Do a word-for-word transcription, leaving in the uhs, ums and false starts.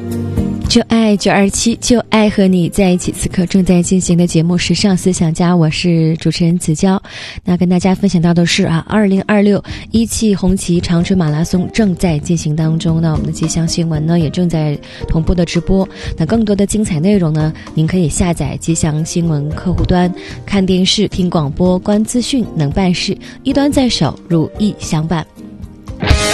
就爱九二七，就爱和你在一起。此刻正在进行的节目时尚思想家，我是主持人子娇。那跟大家分享到的是啊，二零二六一汽红旗长春马拉松正在进行当中呢，我们的吉祥新闻呢也正在同步的直播。那更多的精彩内容呢，您可以下载吉祥新闻客户端，看电视、听广播、观资讯，能办事，一端在手，如意相伴。